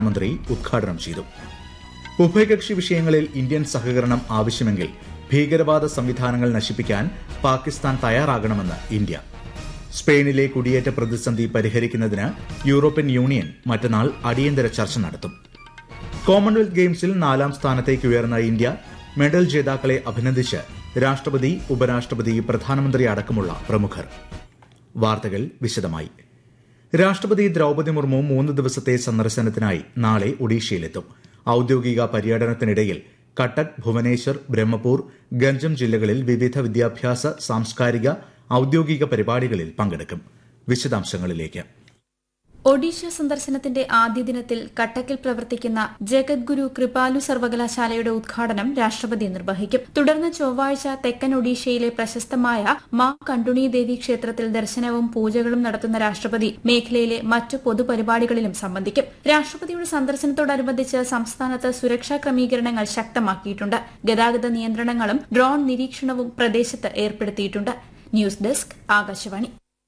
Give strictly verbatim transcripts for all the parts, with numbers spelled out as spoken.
മന്ത്രി ഉദ്ഘാടനം ചെയ്തു. ഉഭയകക്ഷി വിഷയങ്ങളിൽ ഇന്ത്യൻ സഹകരണം ആവശ്യമെങ്കിൽ ഭീകരവാദ സംവിധാനങ്ങൾ നശിപ്പിക്കാൻ പാകിസ്ഥാൻ തയ്യാറാകണമെന്ന് ഇന്ത്യ. സ്പെയിനിലെ കുടിയേറ്റ പ്രതിസന്ധി പരിഹരിക്കുന്നതിന് യൂറോപ്യൻ യൂണിയൻ മറ്റന്നാൾ അടിയന്തര ചർച്ച നടത്തും. കോമൺവെൽത്ത് ഗെയിംസിൽ നാലാം സ്ഥാനത്തേക്ക് ഉയർന്ന ഇന്ത്യ മെഡൽ ജേതാക്കളെ അഭിനന്ദിച്ച് രാഷ്ട്രപതി, ഉപരാഷ്ട്രപതി, പ്രധാനമന്ത്രി അടക്കമുള്ള പ്രമുഖർ. വാർത്തകൾ വിശദമായി. രാഷ്ട്രപതി ദ്രൌപദി മുർമു മൂന്ന് ദിവസത്തെ സന്ദർശനത്തിനായി നാളെ ഒഡീഷയിലെത്തും. ഔദ്യോഗിക പര്യടനത്തിനിടയിൽ കട്ടക്, ഭുവനേശ്വർ, ബ്രഹ്മപൂർ, ഗഞ്ചം ജില്ലകളിൽ വിവിധ വിദ്യാഭ്യാസ, സാംസ്കാരിക, ഔദ്യോഗിക പരിപാടികളിൽ പങ്കെടുക്കും. വിശദാംശങ്ങളിലേക്ക്. ഒഡീഷ സന്ദർശനത്തിന്റെ ആദ്യ ദിനത്തിൽ കട്ടക്കിൽ പ്രവർത്തിക്കുന്ന ജഗദ്ഗുരു കൃപാലു സർവകലാശാലയുടെ ഉദ്ഘാടനം രാഷ്ട്രപതി നിർവഹിക്കും. തുടർന്ന് ചൊവ്വാഴ്ച തെക്കൻ ഒഡീഷയിലെ പ്രശസ്തമായ മാ കണ്ടുണി ദേവി ക്ഷേത്രത്തിൽ ദർശനവും പൂജകളും നടത്തുന്ന രാഷ്ട്രപതി മേഖലയിലെ മറ്റു പൊതുപരിപാടികളിലും സംബന്ധിക്കും. രാഷ്ട്രപതിയുടെ സന്ദർശനത്തോടനുബന്ധിച്ച് സംസ്ഥാനത്ത് സുരക്ഷാ ക്രമീകരണങ്ങൾ ശക്തമാക്കിയിട്ടുണ്ട്. ഗതാഗത നിയന്ത്രണങ്ങളും ഡ്രോൺ നിരീക്ഷണവും പ്രദേശത്ത് ഏർപ്പെടുത്തിയിട്ടുണ്ട്. News desk, Akashvani.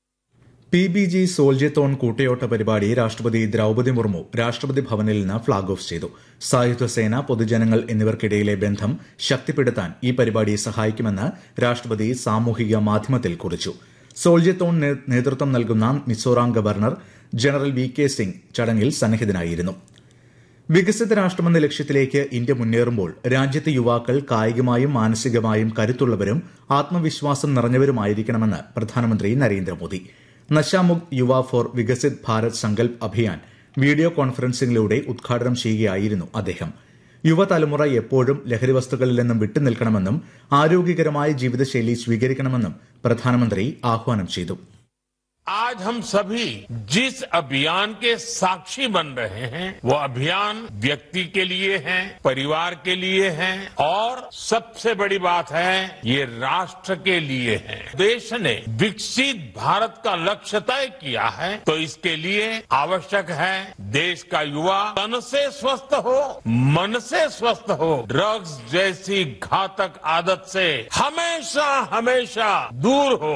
P B G സോൾജത്തോൺ കൂട്ടയോട്ട പരിപാടി രാഷ്ട്രപതി ദ്രൌപദി മുർമു രാഷ്ട്രപതി ഭവനിൽ നിന്ന് ഫ്ളാഗ് ഓഫ് ചെയ്തു. സായുധസേന, പൊതുജനങ്ങൾ എന്നിവർക്കിടയിലെ ബന്ധം ശക്തിപ്പെടുത്താൻ ഈ പരിപാടി സഹായിക്കുമെന്ന് രാഷ്ട്രപതി സാമൂഹിക മാധ്യമത്തിൽ കുറിച്ചു. സോൾജത്തോൺ നേതൃത്വം നൽകുന്ന Mizoram governor general V K Singh ചടങ്ങിൽ സന്നിഹിതനായിരുന്നു. വികസിത രാഷ്ട്രമെന്ന ലക്ഷ്യത്തിലേക്ക് ഇന്ത്യ മുന്നേറുമ്പോൾ രാജ്യത്തെ യുവാക്കൾ കായികമായും മാനസികമായും കരുത്തുള്ളവരും ആത്മവിശ്വാസം നിറഞ്ഞവരുമായിരിക്കണമെന്ന് പ്രധാനമന്ത്രി നരേന്ദ്രമോദി. നശാമുക്ത് യുവ ഫോർ വികസിത് ഭാരത് സങ്കൽപ് അഭിയാൻ വീഡിയോ കോൺഫറൻസിംഗിലൂടെ ഉദ്ഘാടനം ചെയ്യുകയായിരുന്നു അദ്ദേഹം. യുവതലമുറ എപ്പോഴും ലഹരിവസ്തുക്കളിൽ നിന്നും വിട്ടുനിൽക്കണമെന്നും ആരോഗ്യകരമായ ജീവിതശൈലി സ്വീകരിക്കണമെന്നും പ്രധാനമന്ത്രി ആഹ്വാനം ചെയ്തു. आज हम सभी जिस अभियान के साक्षी बन रहे हैं वो अभियान व्यक्ति के लिए है, परिवार के लिए है और सबसे बड़ी बात है ये राष्ट्र के लिए है. देश ने विकसित भारत का लक्ष्य तय किया है तो इसके लिए आवश्यक है देश का युवा तन से स्वस्थ हो, मन से स्वस्थ हो, ड्रग्स जैसी घातक आदत से हमेशा हमेशा दूर हो.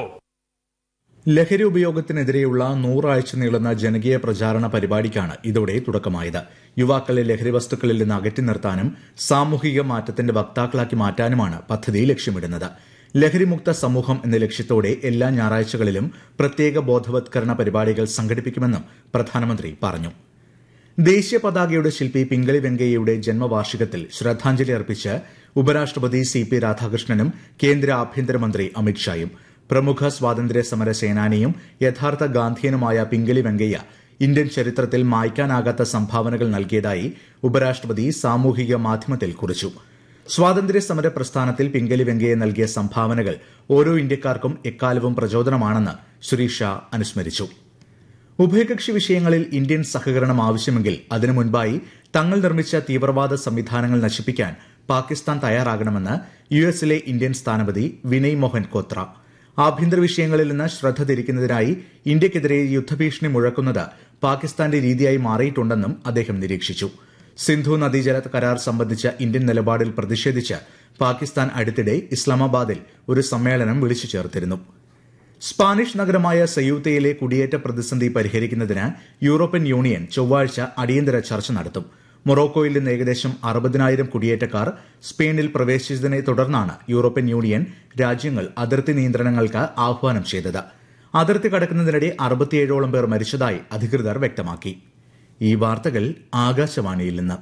ലഹരി ഉപയോഗത്തിനെതിരെയുള്ള നൂറാഴ്ച നീളുന്ന ജനകീയ പ്രചാരണ പരിപാടിക്കാണ് ഇതോടെ തുടക്കമായത്. യുവാക്കളെ ലഹരി വസ്തുക്കളിൽ നിന്ന് അകറ്റി നിർത്താനും സാമൂഹിക മാറ്റത്തിന്റെ വക്താക്കളാക്കി മാറ്റാനുമാണ് പദ്ധതി ലക്ഷ്യമിടുന്നത്. ലഹരിമുക്ത സമൂഹം എന്ന ലക്ഷ്യത്തോടെ എല്ലാ ഞായറാഴ്ചകളിലും പ്രത്യേക ബോധവത്കരണ പരിപാടികൾ സംഘടിപ്പിക്കുമെന്നും പ്രധാനമന്ത്രി പറഞ്ഞു. ദേശീയ പതാകയുടെ ശില്പി പിംഗളി വെങ്കയ്യയുടെ ജന്മവാർഷികത്തിൽ ശ്രദ്ധാഞ്ജലി അർപ്പിച്ച് ഉപരാഷ്ട്രപതി സി പി രാധാകൃഷ്ണനും കേന്ദ്ര ആഭ്യന്തരമന്ത്രി അമിത്ഷായും. പ്രമുഖ സ്വാതന്ത്ര്യ സമര സേനാനിയും യഥാർത്ഥ ഗാന്ധിയനുമായ പിംഗളി വെങ്കയ്യ ഇന്ത്യൻ ചരിത്രത്തിൽ മായ്ക്കാനാകാത്ത സംഭാവനകൾ നൽകിയതായി ഉപരാഷ്ട്രപതി സാമൂഹിക മാധ്യമത്തിൽ കുറിച്ചു. സ്വാതന്ത്ര്യ സമര പ്രസ്ഥാനത്തിൽ പിംഗളി വെങ്കയ്യ നൽകിയ സംഭാവനകൾ ഓരോ ഇന്ത്യക്കാർക്കും എക്കാലവും പ്രചോദനമാണെന്ന് ശ്രീ ഷാ അനുസ്മരിച്ചു. ഉഭയകക്ഷി വിഷയങ്ങളിൽ ഇന്ത്യൻ സഹകരണം ആവശ്യമെങ്കിൽ അതിനു മുൻപായി തങ്ങൾ നിർമ്മിച്ച തീവ്രവാദ സംവിധാനങ്ങൾ നശിപ്പിക്കാൻ പാകിസ്ഥാൻ തയ്യാറാകണമെന്ന് യു എസിലെ ഇന്ത്യൻ സ്ഥാനപതി വിനയ് മോഹൻ കോത്ര. ആഭ്യന്തര വിഷയങ്ങളിൽ നിന്ന് ശ്രദ്ധ തിരിക്കുന്നതിനായി ഇന്ത്യയ്ക്കെതിരെ യുദ്ധഭീഷണി മുഴക്കുന്നത് പാകിസ്ഥാന്റെ രീതിയായി മാറിയിട്ടുണ്ടെന്നും അദ്ദേഹം നിരീക്ഷിച്ചു. സിന്ധു നദീജല കരാർ സംബന്ധിച്ച ഇന്ത്യൻ നിലപാടിൽ പ്രതിഷേധിച്ച് പാകിസ്ഥാൻ അടുത്തിടെ ഇസ്ലാമാബാദിൽ ഒരു സമ്മേളനം വിളിച്ചു ചേർത്തിരുന്നു. സ്പാനിഷ് നഗരമായ സയൂത്തയിലെ കുടിയേറ്റ പ്രതിസന്ധി പരിഹരിക്കുന്നതിന് യൂറോപ്യൻ യൂണിയൻ ചൊവ്വാഴ്ച അടിയന്തര ചർച്ച നടത്തും. മൊറോക്കോയിൽ നിന്ന് ഏകദേശം അറുപതിനായിരം കുടിയേറ്റക്കാർ സ്പെയിനിൽ പ്രവേശിച്ചതിനെ തുടർന്നാണ് യൂറോപ്യൻ യൂണിയൻ രാജ്യങ്ങൾ അതിർത്തി നിയന്ത്രണങ്ങൾക്ക് ആഹ്വാനം ചെയ്തത്. അതിർത്തി കടക്കുന്നതിനിടെ അറുപത്തിയേഴോളം പേർ മരിച്ചതായി അധികൃതർ വ്യക്തമാക്കി. ഈ വാർത്തകൾ ആകാശവാണിയിൽ നിന്ന്.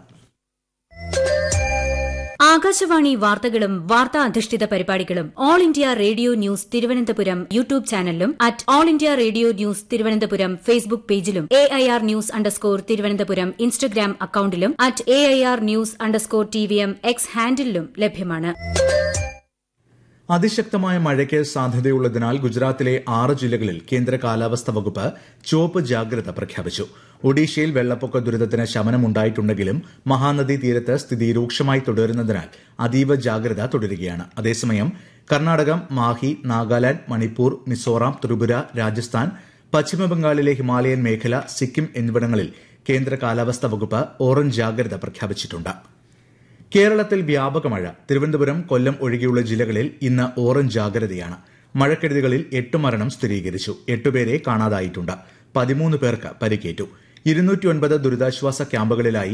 ആകാശവാണി വാർത്തകളും വാർത്താ അധിഷ്ഠിത പരിപാടികളും all India radio news Thiruvananthapuram YouTube ചാനലിലും at all India radio news Thiruvananthapuram Facebook പേജിലും A I R news underscore Thiruvananthapuram Instagram അക്കൌണ്ടിലും at A I R news underscore T V M X ഹാൻഡിലും ലഭ്യമാണ്. അതിശക്തമായ മഴയ്ക്ക് സാധ്യതയുള്ളതിനാൽ ഗുജറാത്തിലെ ആറ് ജില്ലകളിൽ കേന്ദ്ര കാലാവസ്ഥാ വകുപ്പ് ചുവപ്പ് ജാഗ്രത പ്രഖ്യാപിച്ചു. ഒഡീഷയിൽ വെള്ളപ്പൊക്ക ദുരിതത്തിന് ശമനമുണ്ടായിട്ടുണ്ടെങ്കിലും മഹാനദി തീരത്ത് സ്ഥിതി രൂക്ഷമായി തുടരുന്നതിനാൽ അതീവ ജാഗ്രത തുടരുകയാണ്. അതേസമയം കർണാടകം, മാഹി, നാഗാലാന്റ്, മണിപ്പൂർ, മിസോറാം, ത്രിപുര, രാജസ്ഥാൻ, പശ്ചിമബംഗാളിലെ ഹിമാലയൻ മേഖല, സിക്കിം എന്നിവിടങ്ങളിൽ കേന്ദ്ര കാലാവസ്ഥാ വകുപ്പ് ഓറഞ്ച് ജാഗ്രത പ്രഖ്യാപിച്ചിട്ടുണ്ട്. കേരളത്തിൽ വ്യാപക മഴ. തിരുവനന്തപുരം, കൊല്ലം ഒഴികെയുള്ള ജില്ലകളിൽ ഇന്ന് ഓറഞ്ച് ജാഗ്രതയാണ്. മഴക്കെടുതികളിൽ എട്ട് മരണം സ്ഥിരീകരിച്ചു. എട്ടുപേരെ കാണാതായിട്ടുണ്ട്. പതിമൂന്ന് പേർക്ക് പരിക്കേറ്റു. ഇരുന്നൂറ്റിയൊൻപത് ദുരിതാശ്വാസ ക്യാമ്പുകളിലായി